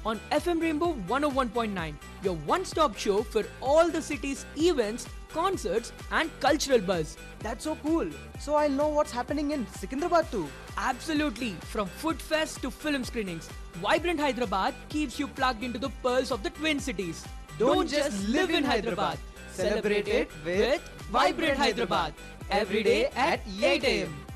on FM Rainbow 101.9, your one-stop show for all the city's events, concerts and cultural buzz. That's so cool. So I'll know what's happening in Secunderabad too. Absolutely, from food fest to film screenings, Vibrant Hyderabad keeps you plugged into the pearls of the Twin Cities. Don't just live in Hyderabad. Celebrate it with Vibrant Hyderabad every day at 8 a.m.